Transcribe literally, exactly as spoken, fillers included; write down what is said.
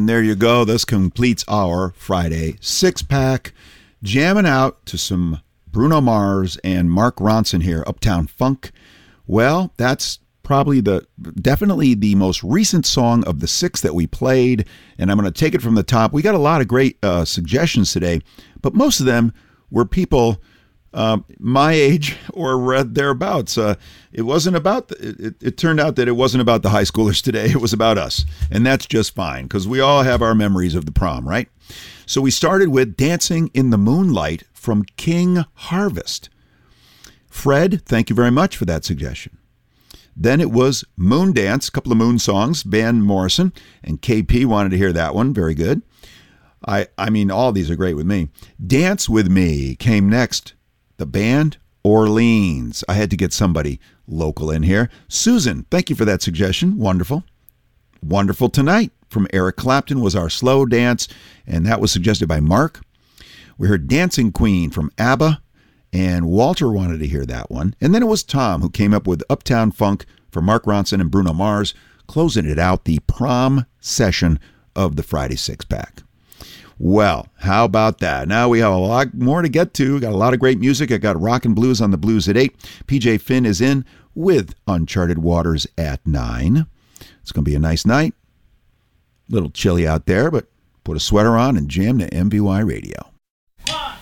there you go. This completes our Friday six-pack. Jamming out to some Bruno Mars and Mark Ronson here, Uptown Funk. Well, that's probably the definitely the most recent song of the six that we played, and I'm going to take it from the top. We got a lot of great uh, suggestions today, but most of them were people uh, my age or thereabouts. Uh, it wasn't about, the, it, it turned out that it wasn't about the high schoolers today. It was about us, and that's just fine because we all have our memories of the prom, right? So we started with Dancing in the Moonlight from King Harvest. Fred, thank you very much for that suggestion. Then it was Moon Dance, a couple of Moon songs, Van Morrison, and K P wanted to hear that one. Very good. I, I mean, all these are great with me. Dance With Me came next. The band Orleans. I had to get somebody local in here. Susan, thank you for that suggestion. Wonderful. Wonderful Tonight from Eric Clapton was our slow dance, and that was suggested by Mark. We heard Dancing Queen from ABBA, and Walter wanted to hear that one. And then it was Tom who came up with Uptown Funk for Mark Ronson and Bruno Mars, closing it out, the prom session of the Friday six-pack. Well, how about that? Now we have a lot more to get to. Got a lot of great music. I got Rock and Blues on the Blues at eight. P J Finn is in with Uncharted Waters at nine. It's going to be a nice night. A little chilly out there, but put a sweater on and jam to M V Y Radio.